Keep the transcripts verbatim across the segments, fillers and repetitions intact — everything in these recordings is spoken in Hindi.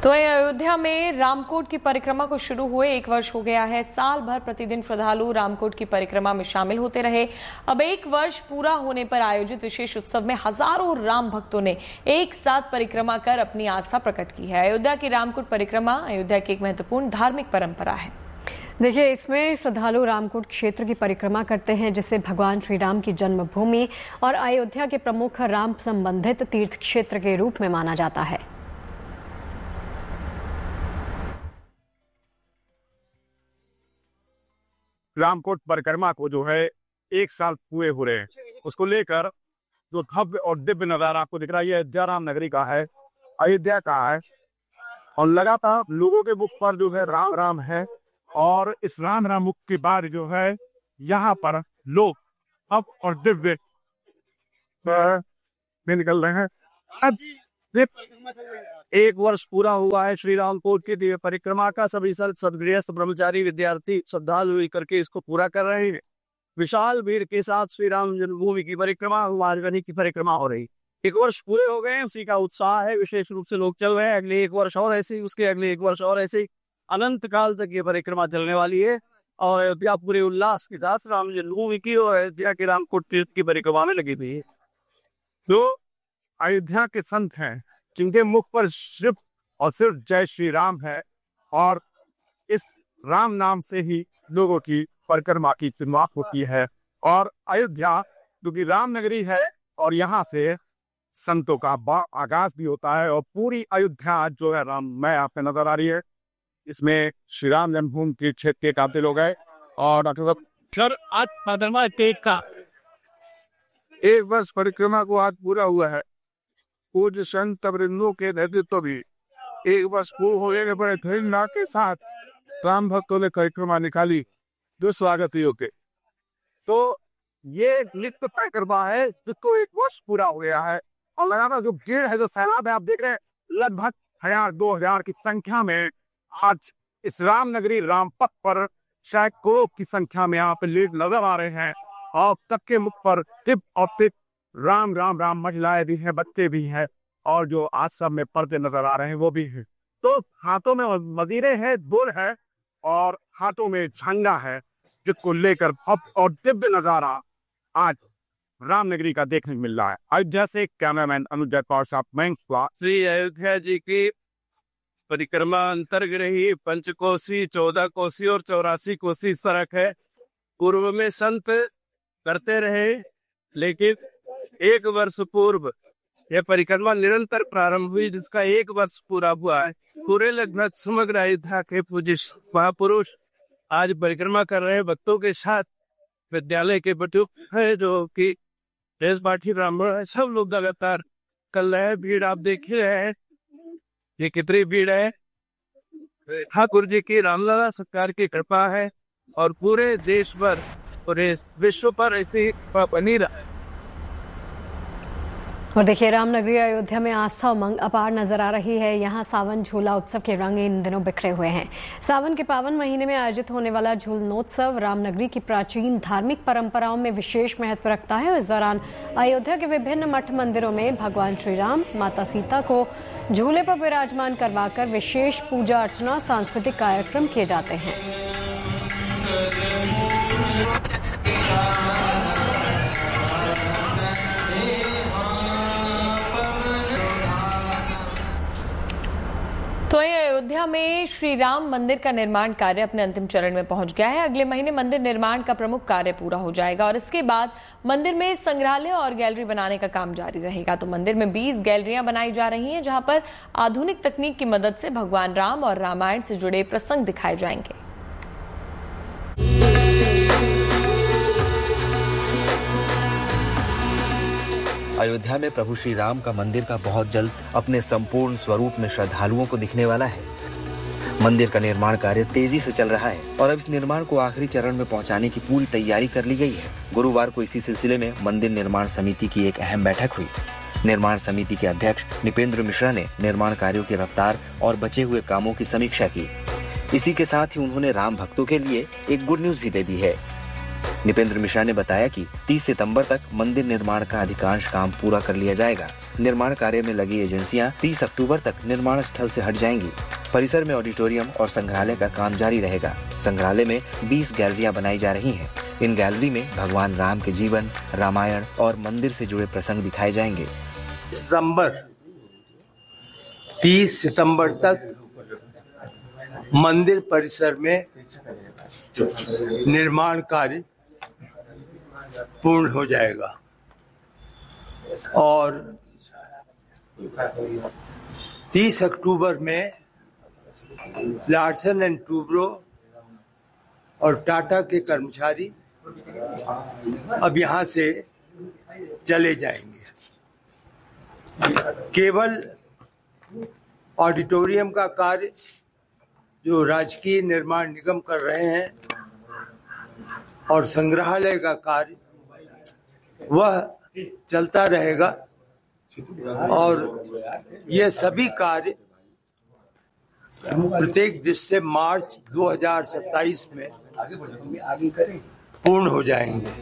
तो अयोध्या में रामकोट की परिक्रमा को शुरू हुए एक वर्ष हो गया है। साल भर प्रतिदिन श्रद्धालु रामकोट की परिक्रमा में शामिल होते रहे। अब एक वर्ष पूरा होने पर आयोजित विशेष उत्सव में हजारों राम भक्तों ने एक साथ परिक्रमा कर अपनी आस्था प्रकट की है। अयोध्या की रामकोट परिक्रमा अयोध्या की एक महत्वपूर्ण धार्मिक परंपरा है। देखिए, इसमें श्रद्धालु रामकोट क्षेत्र की परिक्रमा करते हैं, जिसे भगवान श्री राम की जन्मभूमि और अयोध्या के प्रमुख राम संबंधित तीर्थ क्षेत्र के रूप में माना जाता है। रामकोट परिक्रमा को जो है एक साल पूरे हो रहे हैं, उसको लेकर जो भव्य और दिव्य नजारा आपको दिख रहा है, ये अयोध्या राम नगरी का है, अयोध्या का है। और लगातार लोगों के मुख पर जो है राम राम है। और इस राम राम मुख के बाद जो है यहाँ पर लोग अब और दिव्य में निकल रहे हैं। अब एक वर्ष पूरा हुआ है श्री रामकोट की दिव्य परिक्रमा का। सभी सदगृहस्थ ब्रह्मचारी विद्यार्थी श्रद्धालु करके इसको पूरा कर रहे हैं। विशाल भीड़ के साथ श्री राम जन्मभूमि की परिक्रमा, राजधानी की परिक्रमा हो रही। एक वर्ष पूरे हो गए, उसी का उत्साह है। विशेष रूप से लोग चल रहे हैं। अगले एक वर्ष और ऐसे ही, उसके अगले एक वर्ष और ऐसे ही, अनंत काल तक ये परिक्रमा चलने वाली है। और अयोध्या पूरे उल्लास के साथ राम जन्मभूमि की और अयोध्या के रामकोट तीर्थ की परिक्रमा में लगी हुई है। तो अयोध्या के संत हैं जिनके मुख पर सिर्फ और सिर्फ जय श्री राम है, और इस राम नाम से ही लोगों की परिक्रमा की शुरुआत होती है। और अयोध्या क्योंकि राम नगरी है और यहाँ से संतों का आगाज भी होता है। और पूरी अयोध्या जो है राममय आप पे नजर आ रही है। इसमें श्री राम जन्मभूमि के क्षेत्र के काफी लोग हैं। और डॉक्टर साहब, सर आज परिक्रमा का एक वर्ष परिक्रमा को आज पूरा हुआ है। पूज्य संत वृंदों के नेतृत्व भी एक वर्ष पूर्ण होने के बड़े धैर्य के साथ राम भक्तों ने परिक्रमा निकाली, जो स्वागत योग्य। तो ये नित्य परिक्रमा है जिसको एक वर्ष पूरा हो गया है। और लगातार जो भीड़ है, जो सैलाब है, आप देख रहे हैं, लगभग हजार दो हजार की संख्या में आज इस राम नगरी रामपथ पर सैकड़ों की संख्या में यहाँ पे लोग नजर आ रहे हैं। और सबके मुख पर तिप और तिप राम राम राम, महिलाएं भी हैं, बच्चे भी हैं, और जो आश्रम में पर्दे नजर आ रहे हैं वो भी है। तो हाथों में मदिरे है, बोल है, और हाथों में झंडा है, जिसको लेकर भव्य और दिव्य नजारा आज रामनगरी का देखने को मिल रहा है। अयोध्या से कैमरामैन अनुजय कौर साहब, मैं श्री अयोध्या जी की परिक्रमा अंतर्ग्रही पंचकोसी, चौदह कोसी और चौरासी कोसी सड़क है। पूर्व में संत करते रहे, लेकिन एक वर्ष पूर्व यह परिक्रमा निरंतर प्रारंभ हुई, जिसका एक वर्ष पूरा हुआ है। पूरे लगभग समग्र अयोध्या के पूज्य महापुरुष आज परिक्रमा कर रहे हैं भक्तों के साथ। विद्यालय के बच्चे है, जो कि देश पाठी ब्राह्मण है, सब लोग लगातार कर रहे हैं। भीड़ आप देख ही रहे हैं, ये कितनी भीड़ है। ठाकुर जी की रामलला सरकार की कृपा है और पूरे देश भर, पूरे विश्व पर ऐसी बनी रहा। और देखिए, रामनगरी अयोध्या में आस्था उमंग अपार नजर आ रही है। यहाँ सावन झूला उत्सव के रंग इन दिनों बिखरे हुए हैं। सावन के पावन महीने में आयोजित होने वाला झूलनोत्सव रामनगरी की प्राचीन धार्मिक परंपराओं में विशेष महत्व रखता है। इस दौरान अयोध्या के विभिन्न मठ मंदिरों में भगवान श्री राम, माता सीता को झूले पर विराजमान करवाकर विशेष पूजा अर्चना, सांस्कृतिक कार्यक्रम किए जाते हैं। तो अयोध्या में श्री राम मंदिर का निर्माण कार्य अपने अंतिम चरण में पहुंच गया है। अगले महीने मंदिर निर्माण का प्रमुख कार्य पूरा हो जाएगा और इसके बाद मंदिर में संग्रहालय और गैलरी बनाने का काम जारी रहेगा। तो मंदिर में बीस गैलरियां बनाई जा रही हैं, जहां पर आधुनिक तकनीक की मदद से भगवान राम और रामायण से जुड़े प्रसंग दिखाए जाएंगे। अयोध्या में प्रभु श्री राम का मंदिर का बहुत जल्द अपने संपूर्ण स्वरूप में श्रद्धालुओं को दिखने वाला है। मंदिर का निर्माण कार्य तेजी से चल रहा है और अब इस निर्माण को आखिरी चरण में पहुंचाने की पूरी तैयारी कर ली गई है। गुरुवार को इसी सिलसिले में मंदिर निर्माण समिति की एक अहम बैठक हुई। निर्माण समिति के अध्यक्ष निपेंद्र मिश्रा ने निर्माण कार्यों की रफ्तार और बचे हुए कामों की समीक्षा की। इसी के साथ ही उन्होंने राम भक्तों के लिए एक गुड न्यूज भी दे दी है। निपेंद्र मिश्रा ने बताया कि तीस सितंबर तक मंदिर निर्माण का अधिकांश काम पूरा कर लिया जाएगा। निर्माण कार्य में लगी एजेंसियां तीस अक्टूबर तक निर्माण स्थल से हट जाएंगी। परिसर में ऑडिटोरियम और संग्रहालय का काम जारी रहेगा। संग्रहालय में बीस गैलरियां बनाई जा रही हैं। इन गैलरी में भगवान राम के जीवन, रामायण और मंदिर से जुड़े प्रसंग दिखाए जाएंगे। सितंबर तीस सितंबर तक मंदिर परिसर में निर्माण कार्य पूर्ण हो जाएगा और तीस अक्टूबर में लार्सन एंड टूब्रो और टाटा के कर्मचारी अब यहाँ से चले जाएंगे। केवल ऑडिटोरियम का कार्य जो राजकीय निर्माण निगम कर रहे हैं और संग्रहालय का कार्य वह चलता रहेगा और ये सभी कार्य प्रत्येक दिवस से मार्च दो हज़ार सत्ताईस में पूर्ण हो जाएंगे।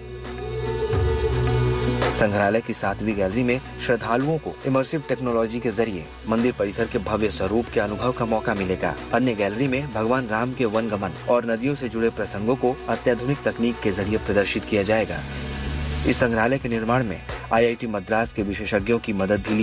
संग्रहालय की सातवीं गैलरी में श्रद्धालुओं को इमर्सिव टेक्नोलॉजी के जरिए मंदिर परिसर के भव्य स्वरूप के अनुभव का मौका मिलेगा। अन्य गैलरी में भगवान राम के वनगमन और नदियों से जुड़े प्रसंगों को अत्याधुनिक तकनीक के जरिए प्रदर्शित किया जाएगा। इस संग्रहालय के निर्माण में आई आई टी मद्रास के विशेषज्ञों की मदद भी